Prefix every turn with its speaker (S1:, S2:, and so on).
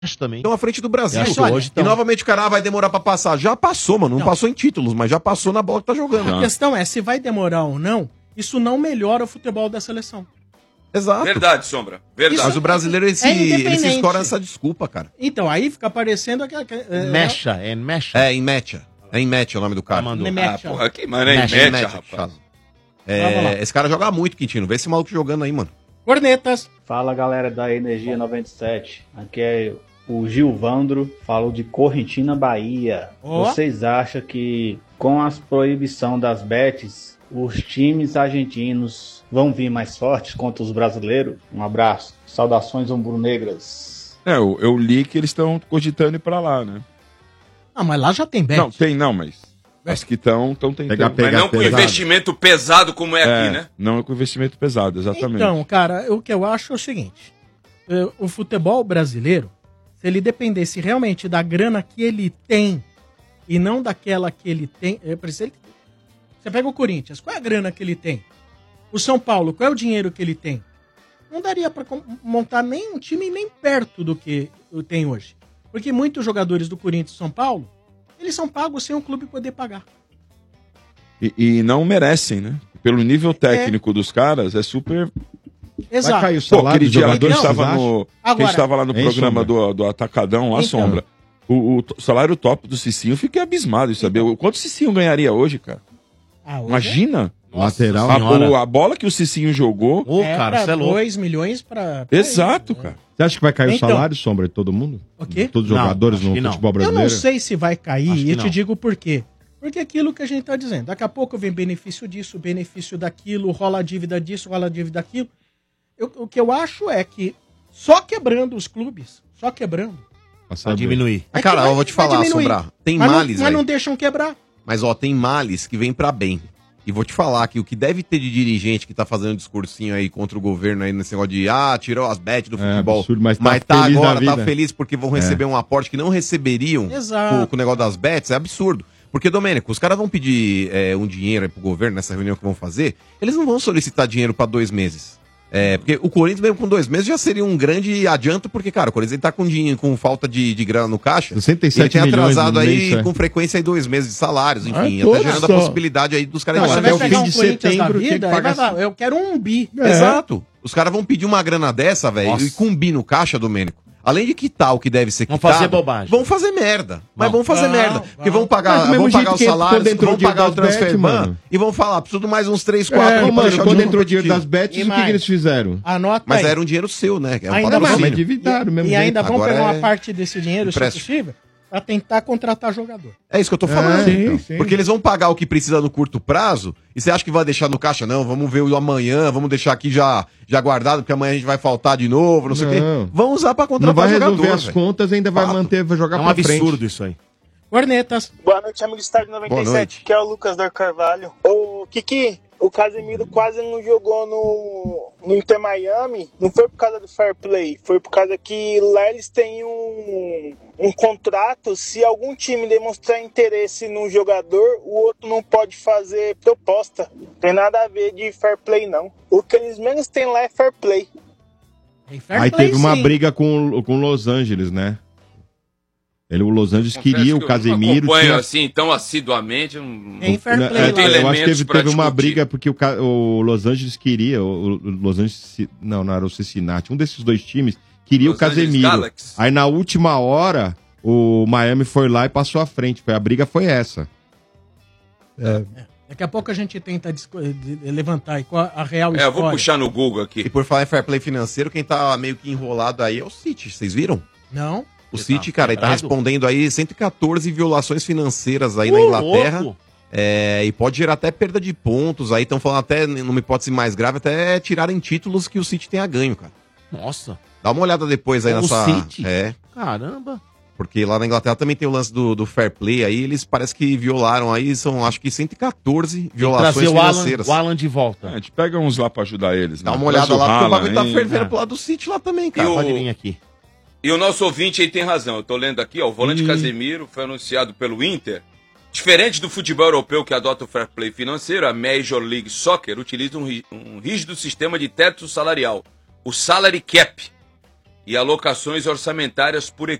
S1: também.
S2: Estão à frente do Brasil.
S1: Hoje
S2: E novamente o cara vai demorar pra passar. Já passou, mano. Não passou em títulos, mas já passou na bola que tá jogando.
S3: A questão é, se vai demorar ou não, isso não melhora o futebol da seleção.
S2: Exato.
S4: Verdade, Sombra. Verdade.
S2: Mas o brasileiro, ele se escora nessa desculpa, cara.
S3: Então, aí fica parecendo aquela...
S1: Mecha, é Mecha.
S2: É, em Mecha. É em Mecha o nome do cara.
S4: Porra, que mano, é em Mecha, rapaz.
S2: Esse cara joga muito, Quintino. Vê esse maluco jogando aí, mano.
S3: Cornetas.
S5: Fala, galera da Energia 97. Aqui é o Gilvandro, falo de Correntina, Bahia. Vocês acham que com a proibição das bets, os times argentinos vão vir mais fortes contra os brasileiros? Um abraço. Saudações rubro-negras.
S6: Eu li que eles estão cogitando ir pra lá, né?
S3: Ah, mas lá já tem bet.
S6: Mas as que estão tentando.
S4: Mas não com investimento pesado como é aqui, né?
S6: Não é com investimento pesado, exatamente.
S3: Então, cara, o que eu acho é o seguinte. O futebol brasileiro, se ele dependesse realmente da grana que ele tem e não daquela que ele tem... Você pega o Corinthians, qual é a grana que ele tem? O São Paulo, qual é o dinheiro que ele tem? Não daria pra montar nem um time nem perto do que tem hoje. Porque muitos jogadores do Corinthians e São Paulo, eles são pagos sem o clube poder pagar.
S6: E não merecem, né? Pelo nível técnico dos caras, é super...
S3: Exato.
S6: Vai cair o salário dos jogadores, a gente estava lá no programa
S3: Sombra?
S6: do Atacadão, lá, Sombra. O salário top do Cicinho, eu fiquei abismado em saber quanto o Cicinho ganharia hoje, cara. Imagina.
S7: Lateral.
S6: A bola que o Cicinho jogou.
S3: Cara, você é louco. 2 milhões pra...
S6: Exato, cara.
S7: Você acha que vai cair o salário, Sombra, de todo mundo?
S3: O quê?
S7: Todos os jogadores no futebol brasileiro?
S3: Eu não sei se vai cair, e eu te digo por quê. Porque é aquilo que a gente tá dizendo. Daqui a pouco vem benefício disso, benefício daquilo, rola a dívida disso, rola a dívida daquilo. O que eu acho é que só quebrando os clubes,
S1: Vai diminuir.
S2: Cara, eu vou te falar, Sombra. Tem males,
S3: mas não deixam quebrar.
S2: Mas, tem males que vem pra bem. E vou te falar que o que deve ter de dirigente que tá fazendo um discursinho aí contra o governo aí nesse negócio de, tirou as bets do futebol.
S7: Absurdo, mas
S2: tá
S7: feliz
S2: agora,
S7: da
S2: tá
S7: vida.
S2: feliz porque vão receber um aporte que não receberiam com o negócio das bets, é absurdo. Porque, Domênico, os caras vão pedir um dinheiro aí pro governo nessa reunião que vão fazer, eles não vão solicitar dinheiro pra 2 meses. Porque o Corinthians, mesmo com 2 meses, já seria um grande adianto, porque, cara, o Corinthians ele tá com falta de grana no caixa.
S7: 67
S2: ele tem atrasado
S7: milhões no
S2: aí
S7: mês,
S2: com frequência aí 2 meses de salários, enfim,
S7: todos
S2: até gerando
S7: só.
S2: a possibilidade aí dos caras...
S3: Você vai pegar um Corinthians da
S2: que
S3: vida, aí
S2: pagar...
S3: vai falar, eu quero 1 bi.
S2: Exato. Os caras vão pedir uma grana dessa, velho, e com um bi no caixa, Domênico. Além de quitar o que deve ser quitado...
S1: Vão fazer bobagem.
S2: Vão fazer merda. Mas vão fazer merda. Porque vão
S7: Mas
S2: pagar,
S7: do mesmo
S2: vão
S7: jeito
S2: pagar os
S7: que
S2: salários,
S7: entrou
S2: vão
S7: dinheiro
S2: pagar o
S7: das
S2: transfer
S7: bets,
S2: ban
S7: mano.
S2: e vão falar, preciso de mais uns 3, 4...
S7: Quando entrou o dinheiro das bets, o que eles fizeram?
S3: Anota
S2: Mas
S3: aí.
S2: era um dinheiro seu, né? É um
S3: Ainda mais.
S2: patrocínio.
S7: Mas endividaram mesmo
S3: E ainda
S7: jeito.
S3: vão
S2: Agora
S3: pegar uma
S2: é
S3: parte desse dinheiro, se
S2: empréstimo.
S3: possível, pra tentar contratar jogador.
S2: É isso que eu tô falando.
S7: sim, sim.
S2: Porque eles vão pagar o que precisa no curto prazo, e você acha que vai deixar no caixa? Não, vamos ver o amanhã, vamos deixar aqui já guardado, porque amanhã a gente vai faltar de novo, não sei o quê. Vão usar pra
S7: Não
S2: contratar
S7: vai
S2: jogador,
S7: resolver as
S2: velho.
S7: contas, ainda vai manter, vai jogar
S1: É um
S7: pra frente.
S1: absurdo isso aí.
S3: Cornetas.
S8: Boa noite, amigo do Estádio
S2: Boa
S8: 97,
S2: noite.
S8: que é o Lucas Dor Carvalho. Ô, Kiki, o Casemiro quase não jogou no Inter Miami, não foi por causa do fair play, foi por causa que lá eles têm um contrato, se algum time demonstrar interesse num jogador, o outro não pode fazer proposta. Tem nada a ver de fair play, não. O que eles menos têm lá é fair play.
S7: Aí teve uma briga com o Los Angeles, né? O Los Angeles queria o Casemiro.
S4: Eu acompanho
S7: tinha-
S4: assim tão assiduamente.
S3: Tem fair play lá.
S7: Eu acho que teve
S4: pra
S7: uma
S4: discutir.
S7: briga porque o Los Angeles queria. O Los Angeles. Não era o Cincinnati. Um desses 2 times queria
S4: Los
S7: o Casemiro.
S4: Angeles Galaxy.
S7: Aí na última hora, o Miami foi lá e passou à frente. A briga foi essa.
S3: Daqui a pouco a gente tenta levantar aí qual a real
S4: Eu
S3: história.
S4: vou puxar no Google aqui.
S2: E por falar em fair play financeiro, quem tá meio que enrolado aí é o City, vocês viram?
S3: Não.
S2: O City, cara, ele tá
S1: quebrado?
S2: respondendo aí 114 violações financeiras aí na Inglaterra.
S1: Louco.
S2: E pode gerar até perda de pontos. Aí estão falando até, numa hipótese mais grave, até tirarem títulos que o City tenha ganho, cara.
S1: Nossa.
S2: Dá uma olhada depois aí
S1: O
S2: nessa...
S1: City?
S2: É,
S1: Caramba.
S2: porque lá na Inglaterra também tem o lance do fair play aí. Eles parece que violaram aí, são acho que 114 violações
S1: Trazer
S2: financeiras.
S1: o Alan de volta.
S6: A gente pega uns lá pra ajudar eles.
S2: Dá
S6: né?
S2: uma olhada
S6: Traz o
S2: lá, porque o
S6: Haaland
S2: bagulho tá
S6: aí.
S2: fervendo pro lado do City lá também, cara.
S4: E o-
S1: Pode vir aqui.
S4: E o nosso ouvinte aí tem razão. Eu tô lendo aqui, ó. O volante Casemiro foi anunciado pelo Inter. Diferente do futebol europeu que adota o fair play financeiro, a Major League Soccer utiliza um rígido sistema de teto salarial, o salary cap. e alocações orçamentárias por